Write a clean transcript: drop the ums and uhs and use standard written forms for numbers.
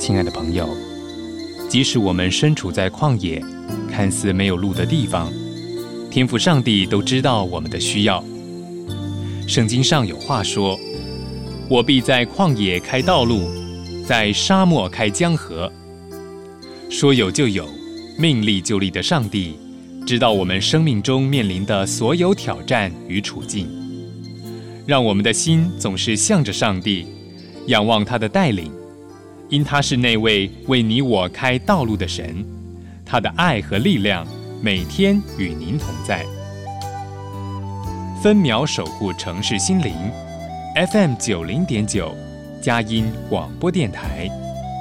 亲爱的朋友，即使我们身处在旷野，看似没有路的地方，天父上帝都知道我们的需要。圣经上有话说：“我必在旷野开道路，在沙漠开江河。”说有就有，命立就立的上帝，知道我们生命中面临的所有挑战与处境，让我们的心总是向着上帝，仰望他的带领，因他是那位为你我开道路的神，他的爱和力量每天与您同在。分秒守护城市心灵 ，FM 90.9，佳音广播电台。